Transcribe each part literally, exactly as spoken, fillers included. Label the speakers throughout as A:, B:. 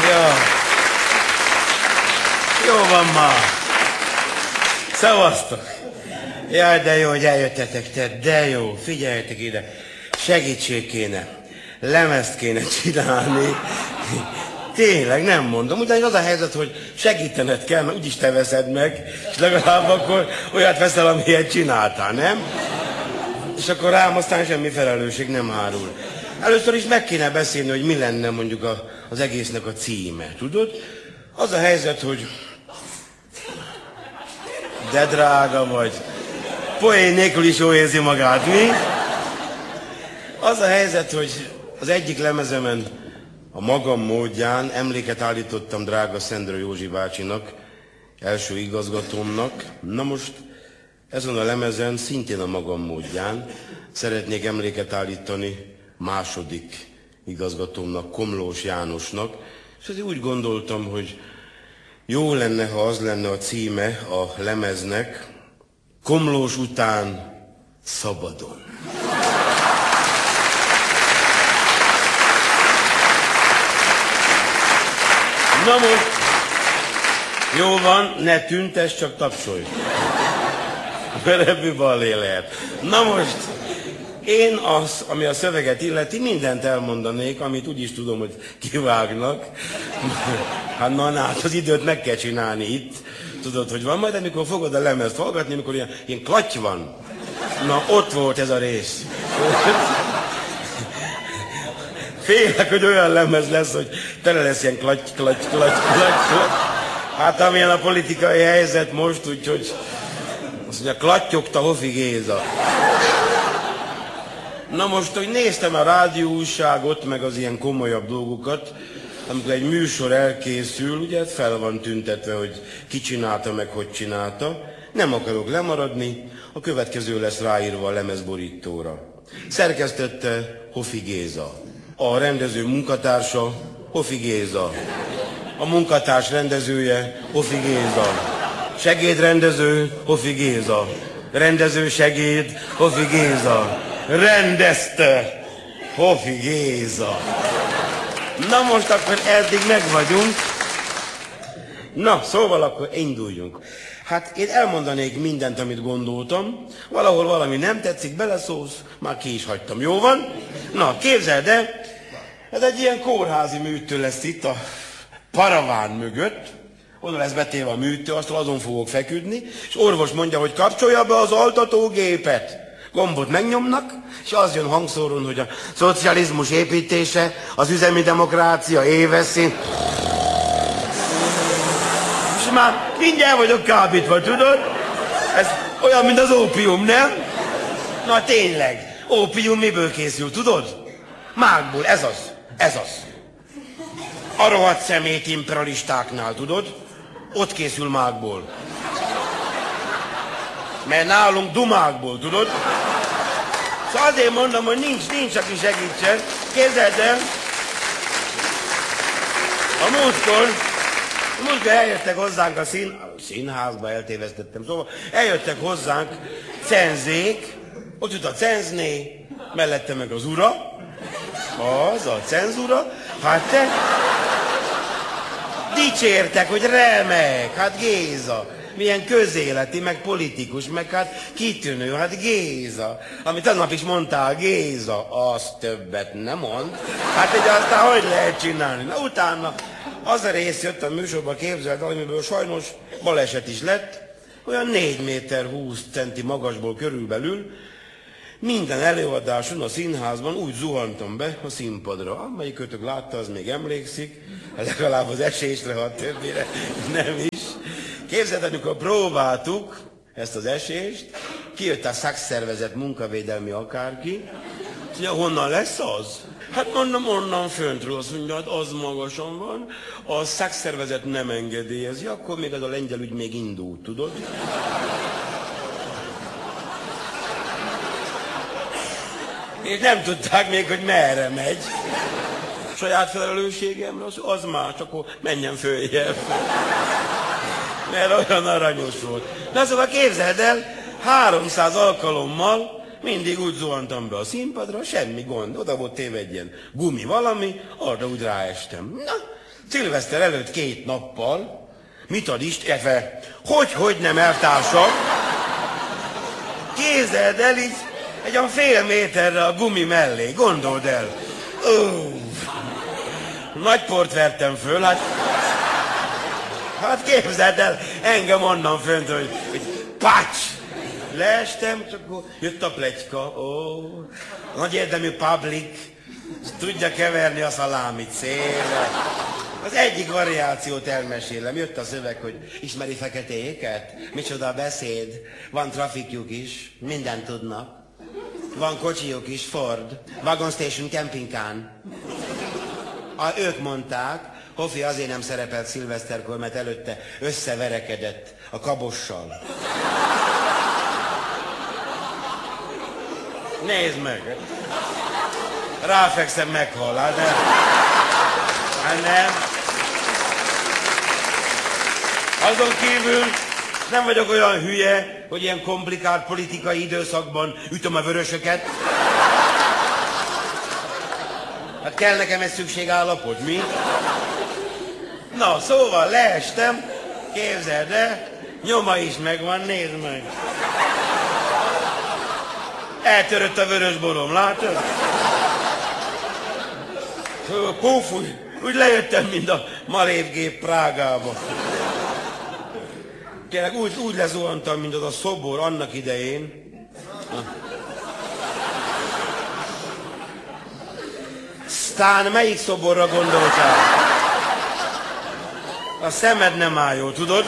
A: Jó. Jó van ma. Szevasztok. Jaj, de jó, hogy eljöttetek, te, de jó. Figyeljetek ide. Segítség kéne. Lemezt kéne csinálni. Tényleg, nem mondom. Ugyanis az a helyzet, hogy segítened kell, mert úgyis te veszed meg, és legalább akkor olyat veszel, amilyet csináltál, nem? És akkor rám aztán semmi felelősség nem hárul. Először is meg kéne beszélni, hogy mi lenne mondjuk a, az egésznek a címe, tudod? Az a helyzet, hogy de drága vagy. Poén nélkül is jól érzi magát, mi? Az a helyzet, hogy az egyik lemezemen a magam módján emléket állítottam drága Szendrő Józsi bácsinak, első igazgatómnak. Na most ezen a lemezen szintén a magam módján szeretnék emléket állítani második igazgatómnak, Komlós Jánosnak, és azért úgy gondoltam, hogy jó lenne, ha az lenne a címe a lemeznek, Komlós után szabadon. Na most, jó van, ne tüntes, csak tapsolj. Mert ebből balé lehet. Na most, én az, ami a szöveget illeti, mindent elmondanék, amit úgyis tudom, hogy kivágnak. Hát na, na, hát az időt meg kell csinálni itt. Tudod, hogy van, majd amikor fogod a lemezt hallgatni, amikor ilyen, ilyen klatty van. Na, ott volt ez a rész. Félek, hogy olyan lemez lesz, hogy tele lesz ilyen klatty, klatty, klatty, klatty, klatty. Hát amilyen a politikai helyzet most, úgyhogy azt mondja, klattyogta Hofi Géza. Na most, hogy néztem a rádióújságot, meg az ilyen komolyabb dolgokat, amikor egy műsor elkészül, ugye fel van tüntetve, hogy ki csinálta, meg hogy csinálta. Nem akarok lemaradni, a következő lesz ráírva a lemezborítóra. Szerkesztette Hofi Géza. A rendező munkatársa Hofi Géza. A munkatárs rendezője Hofi Géza. Segédrendező Hofi Géza. Rendező segéd Hofi Géza. Rendezte Hofi Géza. Na most akkor eddig meg vagyunk. Na, szóval akkor induljunk. Hát én elmondanék mindent, amit gondoltam. Valahol valami nem tetszik, beleszólsz, már ki is hagytam. Jó van? Na, képzeld el, ez egy ilyen kórházi műtő lesz itt a paraván mögött. Oda lesz betéve a műtő, aztán azon fogok feküdni, és orvos mondja, hogy kapcsolja be az altatógépet. Gombot megnyomnak, és az jön hangszóron, hogy a szocializmus építése, az üzemi demokrácia éveszín. És már mindjárt vagyok kábítva, tudod? Ez olyan, mint az ópium, nem? Na tényleg, ópium miből készül, tudod? Mágból, ez az, ez az. A rohadt szemét imperialistáknál, tudod? Ott készül mágból. Mert nálunk dumákból, tudod? Szóval azért mondom, hogy nincs, nincs, aki segítsen. Képzeld el, a múltkor, a múltkor eljöttek hozzánk a szín, a színházba, eltévesztettem, szóval eljöttek hozzánk cenzék, ott jut a cenzné, mellette meg az ura, az a cenzura, hát te dicsértek, hogy remek, hát Géza. Milyen közéleti, meg politikus, meg hát kitűnő, hát Géza. Amit tegnap is mondtál, Géza, az többet nem mond. Hát egy aztán hogy lehet csinálni? Na utána az a rész jött a műsorba, képzeld, amiből sajnos baleset is lett, olyan négy méter húsz centi magasból körülbelül, minden előadáson a színházban úgy zuhantam be a színpadra. Amelyik kötök látta, az még emlékszik, legalább az esésre, ha a többire nem is. Képzeld, amikor próbáltuk ezt az esést, kijött a szakszervezet munkavédelmi akárki, azt mondja, honnan lesz az? Hát mondom, onnan föntről, azt mondja, hát az magasan van, a szakszervezet nem engedélyezi, akkor még az a lengyel ügy még indult, tudod? És nem tudták még, hogy merre megy. Saját felelősségemre, az, az más, akkor menjen följebb. Mert olyan aranyos volt. Na szóval képzeld el, háromszáz alkalommal mindig úgy zuhantam be a színpadra, semmi gond. Oda volt téve egy ilyen gumi valami, arra úgy ráestem. Na, Szilveszter előtt két nappal, mit ad Isten, illetve hogy, hogy nem eltársak, képzeld el így egy olyan fél méterre a gumi mellé, gondold el. Ó, nagy port vertem föl, hát, hát képzeld el, engem onnan fönt, hogy, hogy pács! Leestem, csak jött a pletyka, ó, nagy érdemű public, tudja keverni a szalámit szélre. Az egyik variációt elmesélem, jött a szöveg, hogy ismeri feketéket? Micsoda beszéd, van trafikjuk is, mindent tudnak. Van kocsijuk is, Ford, Wagon Station Campingkán. A, ők mondták, Hofi azért nem szerepelt szilveszterkor, mert előtte összeverekedett a kabossal. Nézd meg! Ráfekszem, meghal, hát nem. Hát nem. Azon kívül nem vagyok olyan hülye, hogy ilyen komplikált politikai időszakban ütöm a vörösöket. Hát kell nekem egy szükségállapot, mi? Na, szóval leestem, képzeld el, nyoma is megvan, nézd meg. Eltörött a vörös borom, látod? Puf, úgy, úgy lejöttem, mint a malévgép Prágába. Kérlek, úgy, úgy lezuhantam, mint az a szobor annak idején. Sztán, melyik szoborra gondoltál? A szemed nem áll jól, tudod?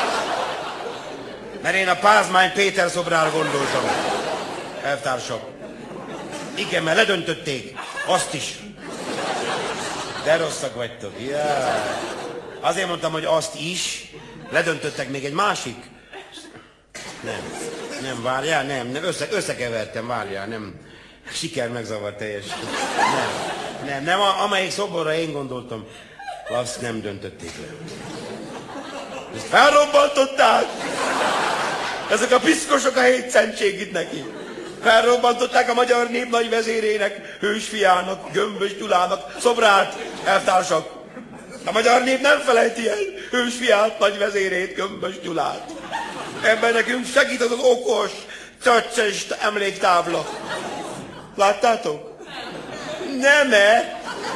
A: Mert én a Pázmány Péter szobrára gondoltam. Elvtársak. Igen, mert ledöntötték. Azt is. De rosszak vagytok. Yeah. Azért mondtam, hogy azt is. Ledöntöttek még egy másik. Nem. Nem, várjál, nem. nem. Össze, összekevertem, várjál, nem. Siker megzavart teljesen. Nem. Nem, nem, a, amelyik szoborra én gondoltam, azt nem döntötték le. Ezt felrobbantották. Ezek a piszkosok a hétszentség itt neki. Felrobbantották a magyar nép nagy vezérének, hősfiának, Gömbös Gyulának szobrát, elvtársak. A magyar nép nem felejti el hősfiát, nagy vezérét, Gömbös Gyulát. Ebben nekünk segít az az okos, csöccses emléktábla. Láttátok? Nem-e?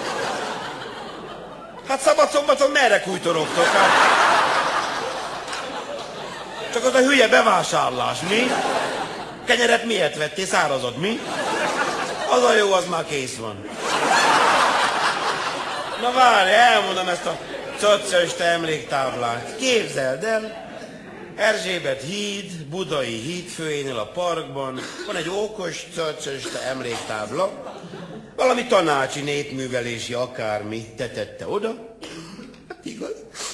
A: Hát szabad-szombaton merre kújtorogtok? Hát? Csak az a hülye bevásárlás, mi? Kenyeret miért vettél? Szárazat, mi? Az a jó, az már kész van. Na várj, elmondom ezt a csöccöste emléktáblát. Képzeld el, Erzsébet híd, Budai hídfőjénél a parkban van egy okos csöccöste emléktábla, valami tanácsi, népművelési akármi tetette oda. Hát igaz.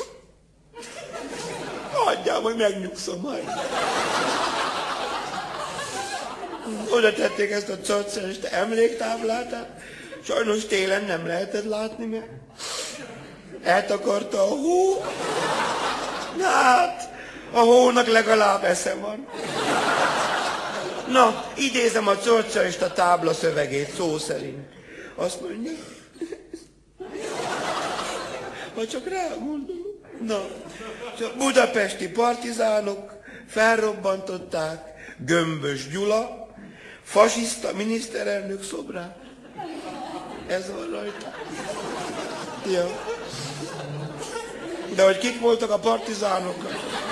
A: Hagyjál, hogy megnyugszom majd. Oda tették ezt a csöccöste emléktáblát, hát sajnos télen nem lehetett látni, mert eltakarta a hó. Na hát, a hónak legalább esze van. Na, idézem a csöccöste tábla szövegét szó szerint. Azt mondja, ha csak rágondolok. Na, csak budapesti partizánok felrobbantották Gömbös Gyula fasiszta miniszterelnök szobrát. Ez van rajta. Ja. De hogy kik voltak a partizánok?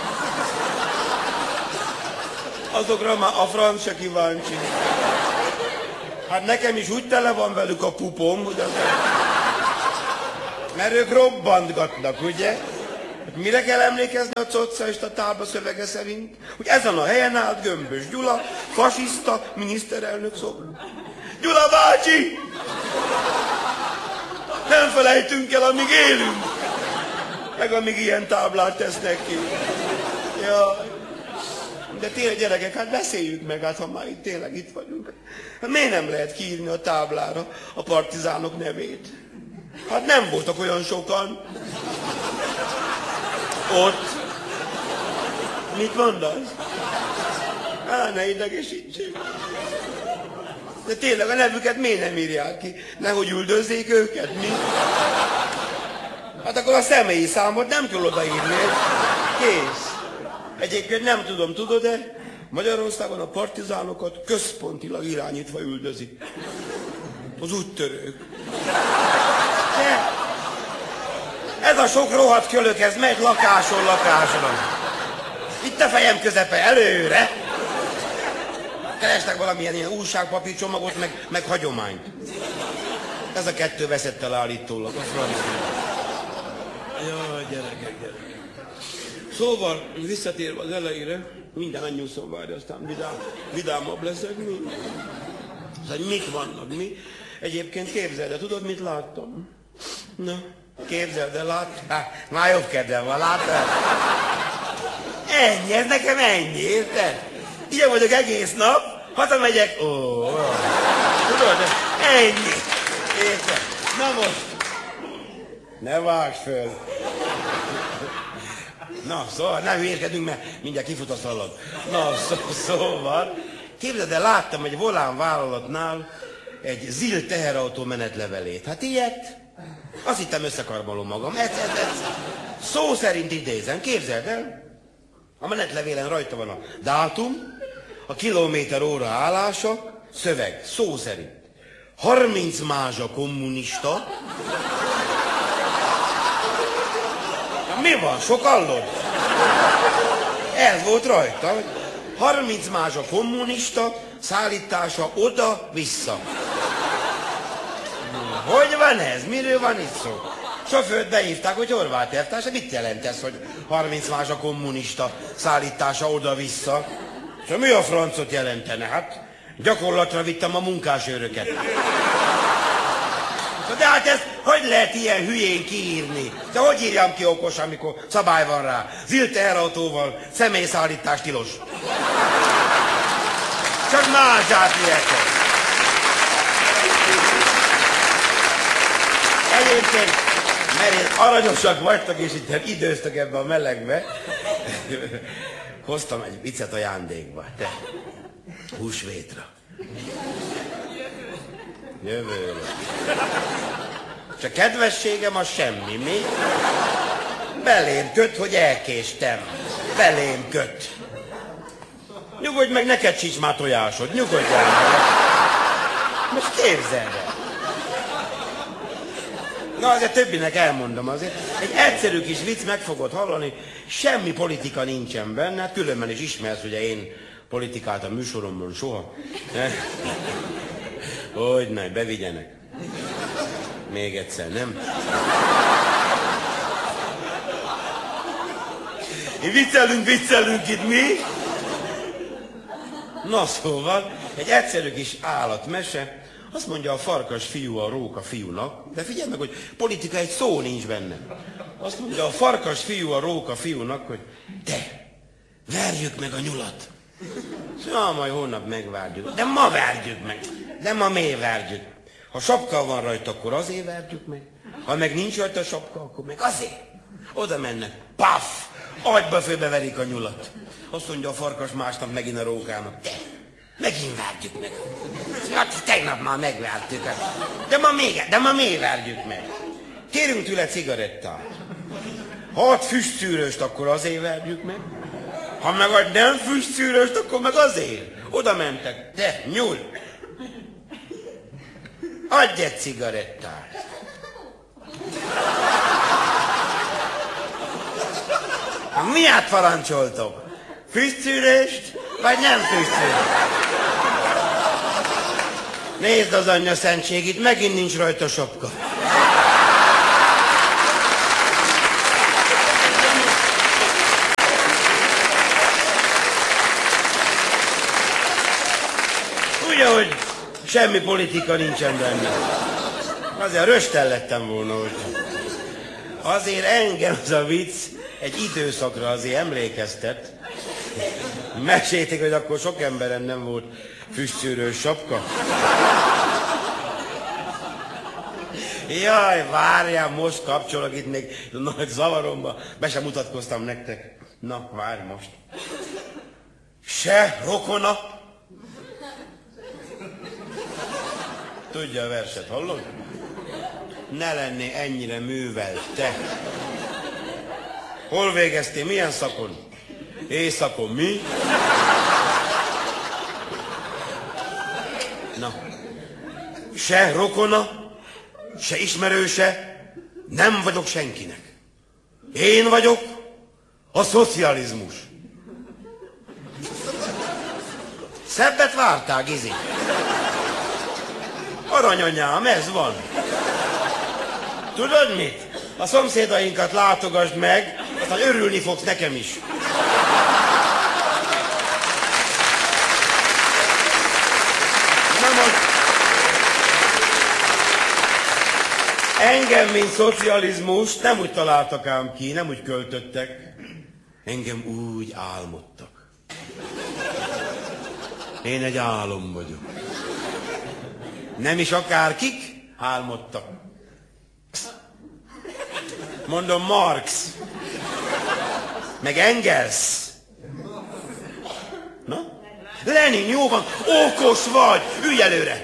A: Azokra már a franc se kíváncsi. Hát nekem is úgy tele van velük a pupom, hogy az... Mert ők robbantgatnak, ugye? Mire kell emlékezni a csöccöste tábla szövege szerint? Hogy ezen a helyen állt Gömbös Gyula, fasiszta miniszterelnök szobra. Gyula bácsi! Nem felejtünk el, amíg élünk. Meg amíg ilyen táblát tesznek ki. Jaj. De tényleg gyerekek, hát beszéljük meg, hát ha már itt tényleg itt vagyunk. Hát miért nem lehet kiírni a táblára a partizánok nevét? Hát nem voltak olyan sokan. Ott. Mit mondasz? Á, ne idegesítsék. De tényleg a nevüket miért nem írják ki? Nehogy üldözzék őket, mi? Hát akkor a személyi számot nem kell odaírni. Kész. Egyébként nem tudom, tudod-e? Magyarországon a partizánokat központilag irányítva üldözik. Az úttörők. De ez a sok rohadt kölök, ez megy lakásról lakásra. Itt a fejem közepe, előre. Kerestek valamilyen ilyen újságpapírcsomagot, meg, meg hagyományt. Ez a kettő veszett el állítólag, a francia. Jaj, gyerekek, gyerekek. Szóval, visszatérve az elejére, minden annyiszor várja, aztán vidám, vidámabb leszek, mi? Szóval mik vannak, mi? Egyébként képzeld el, tudod, mit láttam? Na, képzeld el, lát? Há, már jobb kedvem van, látod? Ennyi, ez nekem ennyi, érted? Ilyen vagyok egész nap, hazamegyek, ó, ó, tudod, ennyi, érted? Na most, ne vágj föl. Na, szóval nem hülyéskedünk, mert mindjárt kifut a szalag. Na, szó, szóval, képzeld el, láttam egy volán vállalatnál egy ZIL teherautó menetlevelét. Hát ilyet, azt hittem összekarbolom magam. Ez, ez, ez, szó szerint idézem, képzeld el, a menetlevélen rajta van a dátum, a kilométer óra állása, szöveg, szó szerint. harminc mázsa kommunista. Mi van, sokallod? Ez volt rajta, hogy harminc mázsa kommunista, szállítása oda-vissza. Hogy van ez? Miről van itt szó? Sofőrt beírták, hogy Horváth elvtárs, mit jelent ez, hogy harminc mázsa kommunista, szállítása oda-vissza? És mi a francot jelentene? Hát gyakorlatra vittem a munkásőröket. De hát ezt hogy lehet ilyen hülyén kiírni? De hogy írjam ki okos, amikor szabály van rá? ZIL teherautóval személyszállítás tilos. Csak mázsát ilyetek. Egyébként, mert én aranyosak vagytok, és itt időztök ebbe a melegbe, hoztam egy viccet ajándékba. Te, húsvétra. Jövőre. Csak kedvességem a semmi, mi? Belém köt, hogy elkéstem. Belém köt. Nyugodj meg, neked sincs már tojásod, nyugodjál meg. Most képzeld el. Na, azért többinek elmondom azért. Egy egyszerű kis vicc, meg fogod hallani, semmi politika nincsen benne, hát különben is ismersz, ugye én politikát a műsoromban soha. Hogyne, bevigyenek. Még egyszer, nem? Viccelünk, viccelünk itt mi? Na szóval, egy egyszerű kis állatmese, azt mondja a farkas fiú a róka fiúnak, de figyelj meg, hogy politika egy szó nincs benne. Azt mondja a farkas fiú a róka fiúnak, hogy te, verjük meg a nyulat. Ja, majd holnap megvárjuk. De ma verjük meg. De ma miért verjük? Ha sapka van rajta, akkor azért verjük meg. Ha meg nincs rajta sapka, akkor meg azért. Oda mennek. Paf! Agyba főbeverik a nyulat. Azt mondja a farkas másnap megint a rókának. De, megint verjük meg. Hát tegnap már megvertük. De ma még, de ma miért verjük meg? Kérünk tőle cigarettát. Ha ad füstszűrőst, akkor azért verjük meg. Ha meg ad nem füstszűrőst, akkor meg azért. Oda mentek. De, nyúl! Adj egy cigarettát. Miért parancsoltok? Füstszűrést, vagy nem füstszűrést? Nézd az anyja szentségét, megint nincs rajta sapka. Ugye, hogy semmi politika nincsen benne. Azért röstel lettem volna, hogy azért engem az a vicc egy időszakra azért emlékeztet. Mesélték, hogy akkor sok emberen nem volt füstszűrős sapka. Jaj, várjál, most kapcsolok itt még nagy zavaromba. Be sem mutatkoztam nektek. Na, várj most. Se rokona. Tudja a verset, hallod? Ne lenné ennyire művelt, te. Hol végeztél? Milyen szakon? Éjszakon mi? Na, se rokona, se ismerőse, nem vagyok senkinek. Én vagyok a szocializmus. Szebbet vártál, Gizi? Aranyanyám, ez van. Tudod mit? A szomszédainkat látogasd meg, aztán örülni fogsz nekem is. Nem az... Engem, mint szocializmus, nem úgy találtak ám ki, nem úgy költöttek. Engem úgy álmodtak. Én egy álom vagyok. Nem is akárkik álmodtak. Mondom, Marx. Meg Engels. Na? Lenin, jó van, okos vagy, ülj előre.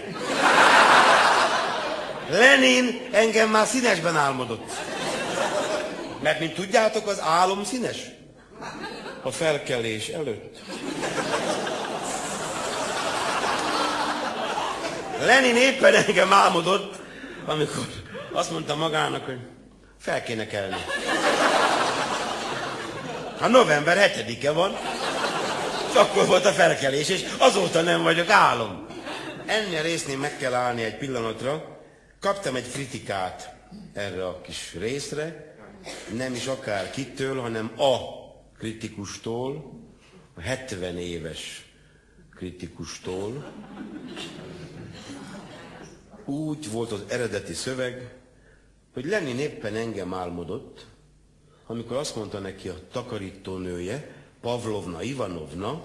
A: Lenin engem már színesben álmodott. Mert, mint tudjátok, az álom színes. A felkelés előtt. Lenin éppen engem álmodott, amikor azt mondta magának, hogy fel kéne kelni. Hát november hetedike van, és akkor volt a felkelés, és azóta nem vagyok álom. Ennél résznél meg kell állni egy pillanatra. Kaptam egy kritikát erre a kis részre, nem is akár kitől, hanem a kritikustól, a hetven éves kritikustól. Úgy volt az eredeti szöveg, hogy Lenin éppen engem álmodott, amikor azt mondta neki a takarítónője, Pavlovna Ivanovna,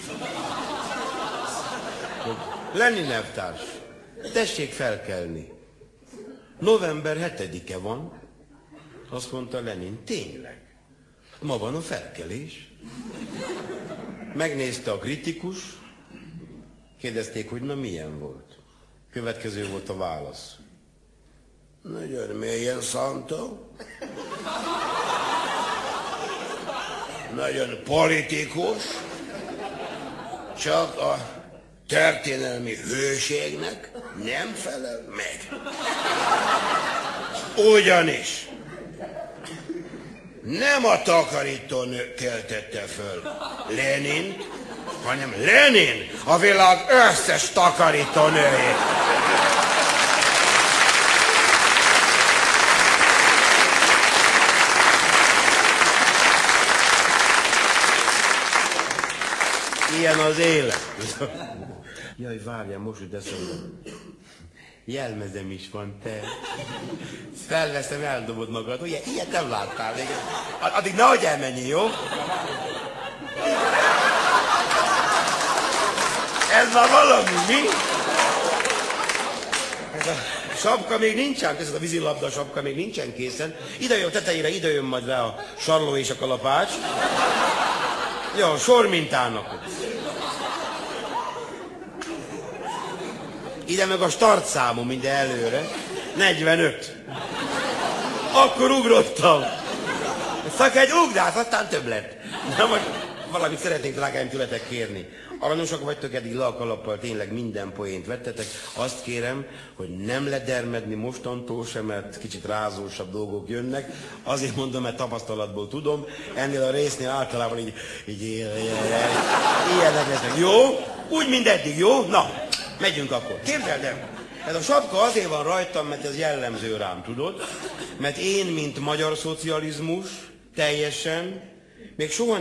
A: hogy Lenin elvtárs, tessék felkelni. november hetedike van, azt mondta Lenin, tényleg, ma van a felkelés. Megnézte a kritikus, kérdezték, hogy na milyen volt. Következő volt a válasz. Nagyon mélyen szánta. Nagyon politikus. Csak a történelmi hőségnek nem felel meg. Ugyanis nem a takarítónő keltette föl Lenint, hanem Lenin a világ összes takarítónőjét. Ilyen az élet. Jaj, várjál, most jut eszembe. Jelmezem is van, te. Felveszem, eldobod magad. Ugye, ilyet nem láttál még. Addig nehogy elmenjél, jó? Ez már valami, mi? Ez a sapka még nincsen, ez a vízilabda sapka még nincsen készen. Ide jön tetejére, ide jön majd rá a sarló és a kalapács. Jó, sormintának. Ide meg a startszámom minden előre. negyvenöt. Akkor ugrottam. Csak egy ugrás, aztán több lett. Na most valamit szeretnék, drágáim, tőletek kérni. Aranyosak vagytok, eddig le a kalappal tényleg minden poént vettetek. Azt kérem, hogy nem ledermedni mostantól sem, mert kicsit rázósabb dolgok jönnek. Azért mondom, mert tapasztalatból tudom. Ennél a résznél általában így, így ilyenek lesznek. Jó? Úgy, mint eddig, jó? Na, megyünk akkor. Képzeld el, ez a sapka azért van rajtam, mert ez jellemző rám, tudod? Mert én, mint magyar szocializmus, teljesen, még soha